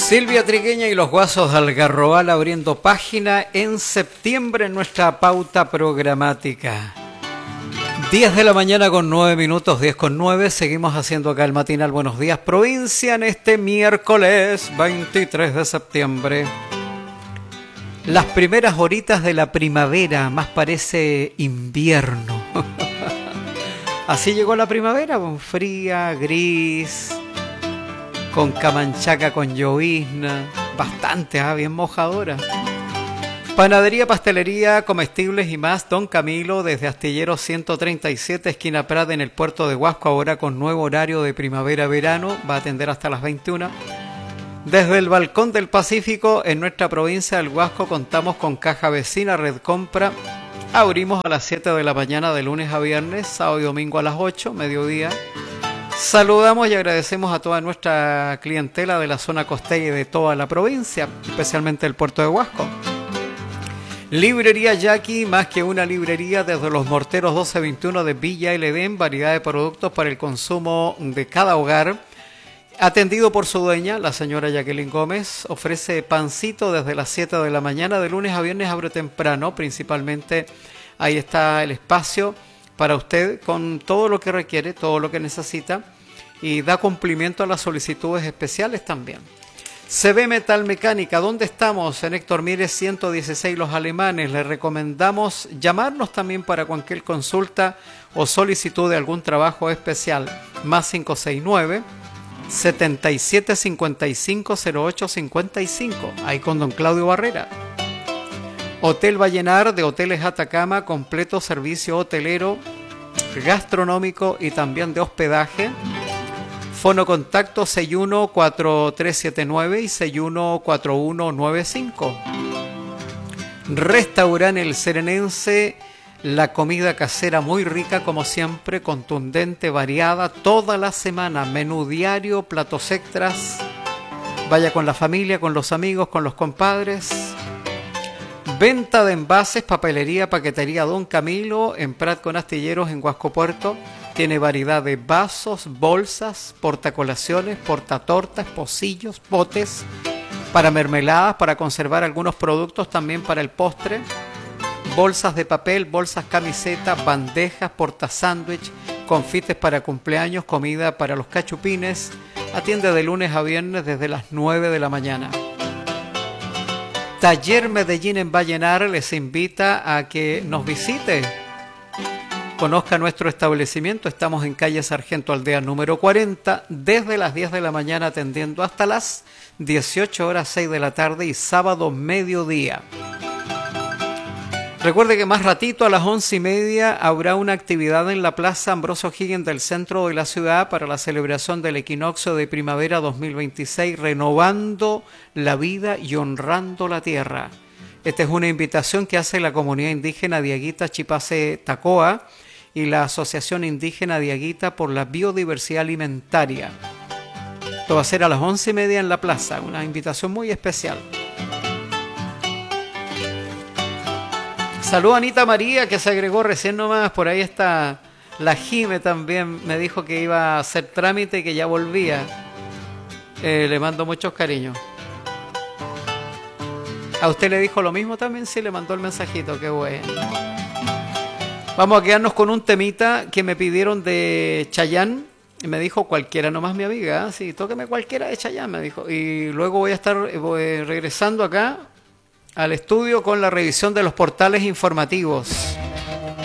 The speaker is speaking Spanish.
Silvia Trigueña y los Guasos de Algarrobal abriendo página en septiembre en nuestra pauta programática. 10 de la mañana con 9 minutos, 10 con 9. Seguimos haciendo acá el matinal Buenos Días Provincia en este miércoles 23 de septiembre. Las primeras horitas de la primavera, más parece invierno. Así llegó la primavera, fría, gris, con camanchaca, con llovizna, bastante, bien mojadora. Panadería, pastelería, comestibles y más, Don Camilo, desde Astillero 137, esquina Prat, en el puerto de Huasco, ahora con nuevo horario de primavera-verano, va a atender hasta las 21. Desde el Balcón del Pacífico, en nuestra provincia del Huasco, contamos con Caja Vecina, Red Compra. Abrimos a las 7 de la mañana de lunes a viernes, sábado y domingo a las 8, mediodía. Saludamos y agradecemos a toda nuestra clientela de la zona costera y de toda la provincia, especialmente el puerto de Huasco. Librería Yaqui, más que una librería, desde los Morteros 1221 de Villa El Edén, variedad de productos para el consumo de cada hogar. Atendido por su dueña, la señora Jacqueline Gómez, ofrece pancito desde las 7 de la mañana, de lunes a viernes abre temprano, principalmente ahí está el espacio para usted con todo lo que requiere, todo lo que necesita, y da cumplimiento a las solicitudes especiales también. CB Metal Mecánica, ¿dónde estamos? En Héctor Mírez 116 Los Alemanes. Le recomendamos llamarnos también para cualquier consulta o solicitud de algún trabajo especial. Más 569 7755 0855, ahí con don Claudio Barrera. Hotel Vallenar, de Hoteles Atacama, completo servicio hotelero, gastronómico y también de hospedaje. Fono contacto 614379 y 614195. Restaurante El Serenense, la comida casera muy rica como siempre, contundente, variada, toda la semana, menú diario, platos extras. Vaya con la familia, con los amigos, con los compadres. Venta de envases, papelería, paquetería Don Camilo, en Prat con Astilleros, en Huasco Puerto. Tiene variedad de vasos, bolsas, portacolaciones, portatortas, pocillos, botes, para mermeladas, para conservar algunos productos, también para el postre. Bolsas de papel, bolsas camisetas, bandejas, portasándwich, confites para cumpleaños, comida para los cachupines. Atiende de lunes a viernes desde las 9 de la mañana. Taller Medellín en Vallenar les invita a que nos visite. Conozca nuestro establecimiento. Estamos en calle Sargento Aldea número 40, desde las 10 de la mañana atendiendo hasta las 18 horas 6 de la tarde y sábado mediodía. Recuerde que más ratito a las 11:30 habrá una actividad en la Plaza Ambrosio Higgins del centro de la ciudad para la celebración del equinoccio de primavera 2026, renovando la vida y honrando la tierra. Esta es una invitación que hace la comunidad indígena Diaguita Chipase Tacoa y la Asociación Indígena Diaguita por la Biodiversidad Alimentaria. Esto va a ser a las 11:30 en la plaza, una invitación muy especial. Saludos a Anita María, que se agregó recién nomás. Por ahí está la Jime también. Me dijo que iba a hacer trámite y que ya volvía. Le mando muchos cariños. ¿A usted le dijo lo mismo también? Sí, le mandó el mensajito. Qué bueno. Vamos a quedarnos con un temita que me pidieron de Chayanne. Y me dijo cualquiera nomás, mi amiga. Sí, tóqueme cualquiera de Chayanne, me dijo. Y luego voy a estar regresando acá al estudio con la revisión de los portales informativos.